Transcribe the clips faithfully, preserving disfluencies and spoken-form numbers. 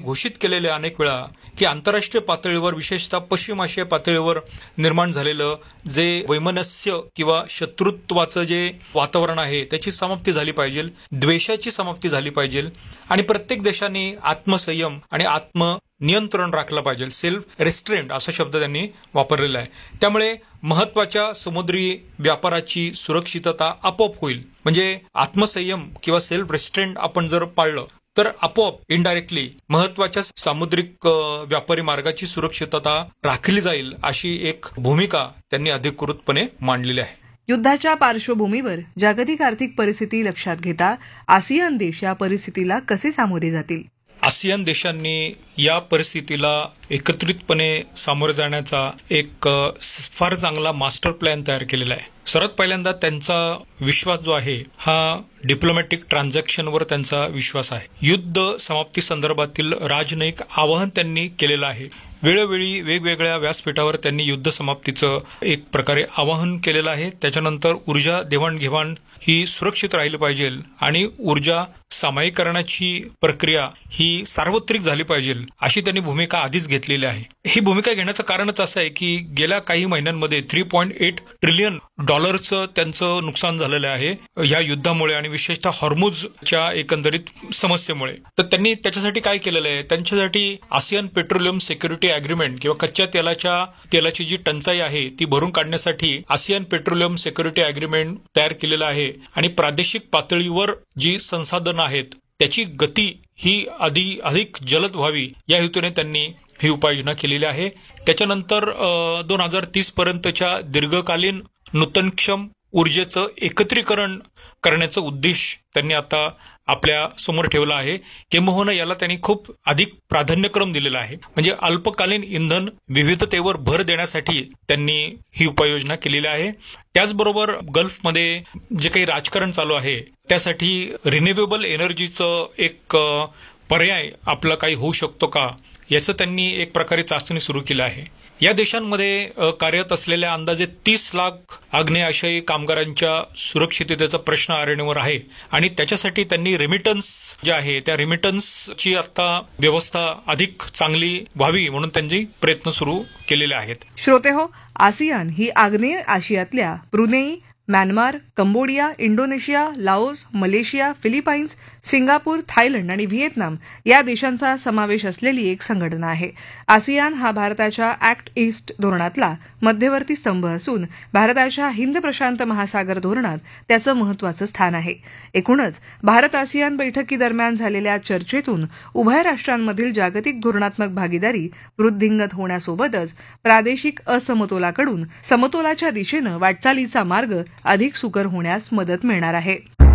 घोषित केलेले अनेक वेळा की आंतरराष्ट्रीय पातळीवर विशेषतः पश्चिम आशिया पातळीवर निर्माण झालेलं जे वैमनस्य किंवा शत्रुत्वाचं जे वातावरण आहे त्याची समाप्ती झाली पाहिजे, द्वेषाची समाप्ती झाली पाहिजे आणि प्रत्येक देशाने आत्मसंयम आणि आत्म नियंत्रण राखलं पाहिजे. सेल्फ रेस्ट्रेंट असा शब्द त्यांनी वापरलेला आहे. त्यामुळे महत्वाच्या समुद्री व्यापाराची सुरक्षितता आपोआप होईल. म्हणजे आत्मसंयम किंवा सेल्फ रेस्ट्रेंट आपण जर पाळलं तर आपोआप इनडायरेक्टली महत्वाच्या सामुद्रिक व्यापारी मार्गाची सुरक्षितता राखली जाईल अशी एक भूमिका त्यांनी अधिकृतपणे मांडलेली आहे. युद्धाच्या पार्श्वभूमीवर जागतिक आर्थिक परिस्थिती लक्षात घेता आसियान देश या परिस्थितीला कसे सामोरे जातील? आसियान देशांनी या परिस्थितीला एकत्रितपणे सामोरे जाण्याचा एक फार चांगला मास्टर प्लॅन तयार केलेला आहे. सर्वात पहिल्यांदा त्यांचा विश्वास जो आहे हा डिप्लोमॅटिक ट्रान्झॅक्शनवर त्यांचा विश्वास आहे. युद्ध समाप्ती संदर्भातील राजनयिक आवाहन त्यांनी केलेलं आहे. वेळोवेळी वेगवेगळ्या व्यासपीठावर त्यांनी युद्ध समाप्तीचं एक प्रकारे आवाहन केलेलं आहे. त्याच्यानंतर ऊर्जा देवाणघेवाण ही सुरक्षित राहिली पाहिजे आणि ऊर्जा सामायिकरणाची प्रक्रिया ही सार्वत्रिक झाली पाहिजे अशी त्यांनी भूमिका आधीच घेतलेली आहे. ही भूमिका घेण्याचं कारणच असं आहे की गेल्या काही महिन्यांमध्ये थ्री पॉईंट एट ट्रिलियन डॉलरचं त्यांचं नुकसान झालेलं आहे या युद्धामुळे आणि विशेषतः हॉर्मुझच्या एकंदरीत समस्येमुळे. तर त्यांनी त्याच्यासाठी काय केलेलं आहे, त्यांच्यासाठी आसियान पेट्रोलियम सिक्युरिटी अग्रीमेंट किंवा कच्च्या तेलाच्या तेलाची जी टंचाई आहे ती भरून काढण्यासाठी आसियान पेट्रोलियम सिक्युरिटी अग्रीमेंट तयार केलेलं आहे आणि प्रादेशिक पातळीवर जी संसाधनं आहेत त्याची गती ही अधिक अधिक जलद व्हावी या हेतूने त्यांनी ही उपाययोजना केलेली आहे. त्याच्यानंतर दोन हजार तीस पर्यंतच्या दीर्घकालीन नूतनक्षम ऊर्जेचं एकत्रीकरण करण्याचं उद्देश त्यांनी आता आपल्या समोर ठेवला आहे. किंबहुना याला त्यांनी खूप अधिक प्राधान्यक्रम दिलेला आहे. म्हणजे अल्पकालीन इंधन विविधतेवर भर देण्यासाठी त्यांनी ही उपाययोजना केलेली आहे. त्याचबरोबर गल्फमध्ये जे काही राजकारण चालू आहे त्यासाठी रिन्युएबल एनर्जीचं एक पर्याय आपला काही होऊ शकतो का याचं त्यांनी एक प्रकारे चाचणी सुरू केली आहे. या देशांमध्ये कार्यरत असलेल्या अंदाजे तीस लाख आग्नेय आशियाई कामगारांच्या सुरक्षिततेचा प्रश्न आरणीवर आहे आणि त्याच्यासाठी त्यांनी रेमिटन्स जे आहे त्या रेमिटन्सची आता व्यवस्था अधिक चांगली व्हावी म्हणून त्यांचे प्रयत्न सुरू केलेले आहेत. श्रोते हो, आसियान ही आग्नेय आशियातल्या Brunei, Myanmar, Cambodia, Indonesia, Laos, Malaysia, Philippines, Singapore, Thailand आणि व्हिएतनाम या देशांचा समावेश असलेली एक संघटना आहे. आसियान हा भारताच्या ऍक्ट ईस्ट धोरणातला मध्यवर्ती स्तंभ असून भारताच्या हिंद प्रशांत महासागर धोरणात त्याचं महत्वाचं स्थान आहे. एकूणच भारत आसियान बैठकीदरम्यान झालेल्या चर्चेतून उभय राष्ट्रांमधील जागतिक धोरणात्मक भागीदारी वृद्धिंगत होण्यासोबतच प्रादेशिक असमतोलाकडून समतोलाच्या दिशेनं वाटचालीचा मार्ग अधिक सुकर होण्यास मदत मिळणार आहे.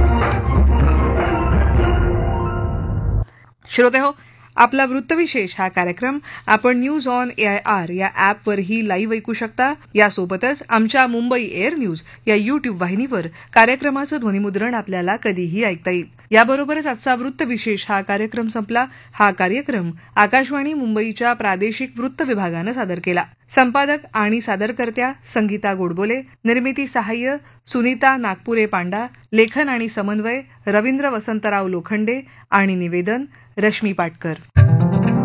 श्रोतेहो, आपला वृत्तविशेष हा कार्यक्रम आपण न्यूज ऑन एआय आर या ॲपवरही लाईव्ह ऐकू शकता. यासोबतच आमच्या मुंबई एअर न्यूज या युट्यूब वाहिनीवर कार्यक्रमाचं ध्वनिमुद्रण आपल्याला कधीही ऐकता येईल. याबरोबरच आजचा वृत्तविशेष हा कार्यक्रम संपला. हा कार्यक्रम आकाशवाणी मुंबईच्या प्रादेशिक वृत्त विभागानं सादर केला. संपादक आणि सादरकर्त्या संगीता गोडबोले, निर्मिती सहाय्य सुनीता नागपुरे पांडा, लेखन आणि समन्वय रवींद्र वसंतराव लोखंडे आणि निवेदन रश्मी पाटकर.